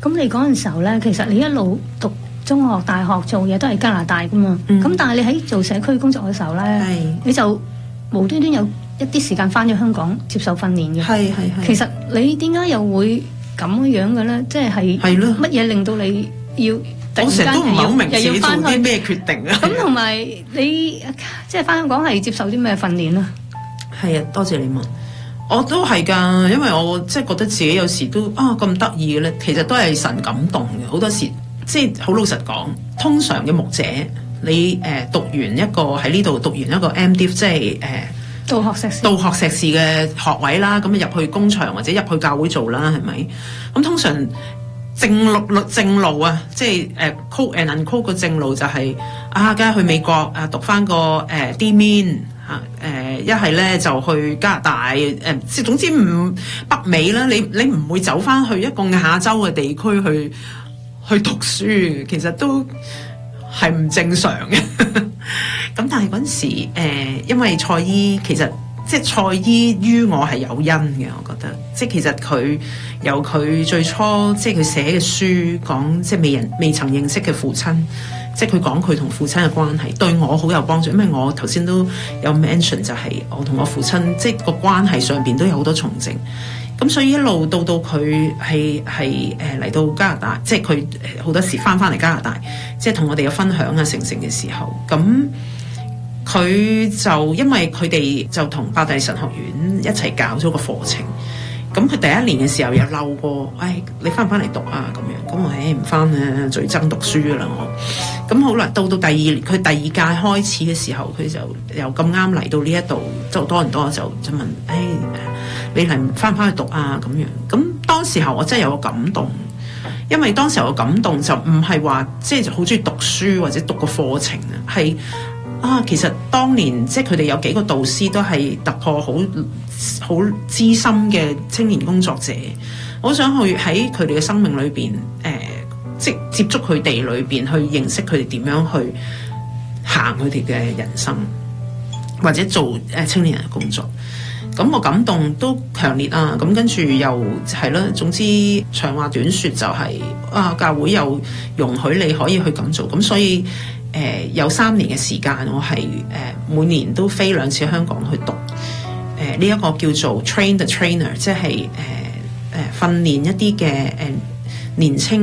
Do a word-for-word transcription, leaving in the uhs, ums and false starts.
咁你嗰陣時候咧，其實你一路讀中學、大學做嘢都係加拿大噶嘛。咁、嗯、但係你喺做社區工作嘅時候咧，你就無端端有一啲時間翻咗香港接受訓練嘅。 係係係。其實你點解又會咁樣嘅咧？即係乜嘢令到你要突然間又要又要翻去咩決定啊？ 咁同埋你即係翻香港係接受啲咩訓練啊？ 係啊，多謝你問。我都係㗎，因為我即係覺得自己有時都啊咁得意嘅咧，其實都係神感動嘅。好多時即係好老實講，通常嘅牧者，你誒、呃、讀完一個喺呢度讀完一個 M Div， 即係誒道學碩士， 道學碩士嘅學位啦，咁入去工場或者入去教會做啦，係咪？咁通常正路路正路啊，即係誒 quote and unquote 個正路就係、是、啊，梗係去美國啊讀翻個誒、呃、D Min。誒一係咧就去加拿大，誒、呃、即係總之唔北美啦，你你唔會走翻去一個亞洲嘅地區去去讀書，其實都係唔正常嘅。咁但係嗰陣時、呃，因為蔡姨其實即係蔡姨於我係有恩嘅，我覺得即係其實佢由佢最初即係佢寫嘅書講即係未人未曾認識嘅父親。即係佢講佢同父親嘅關係對我好有幫助，因為我頭先都有 mention 就係我同我父親即係個關係上邊都有好多重整，咁所以一路到到佢係係誒嚟到加拿大，即係佢好多時翻翻嚟加拿大，即係同我哋有分享啊成成嘅時候，咁佢就因為佢哋就同伯大利神學院一齊搞咗個課程。咁佢第一年嘅時候有嬲過，唉，你翻唔翻嚟讀啊？咁樣，咁我唉唔翻啊，最憎讀書噶啦我。咁好啦，到到第二年，佢第二屆開始嘅時候，佢就又咁啱嚟到呢一度，就多人多就就問，唉，你嚟翻唔翻去讀啊？咁樣，咁當時候我真係有個感動，因為當時候嘅感動就唔係話即係好中意讀書或者讀個課程啊，係。啊，其實當年即係佢哋有幾個導師都係突破好好資深嘅青年工作者，我想去喺佢哋嘅生命裏邊，誒、呃，即係接觸佢哋裏邊，去認識佢哋點樣去行佢哋嘅人生，或者做誒青年人嘅工作。咁我感動都強烈啊！咁跟住又係啦，總之長話短説就係、是、啊，教會又容許你可以去咁做，咁所以。誒、呃、有三年嘅時間，我係誒、呃、每年都飛兩次香港去讀誒呢一個叫做 train the trainer，即係誒誒訓練一啲嘅誒年青。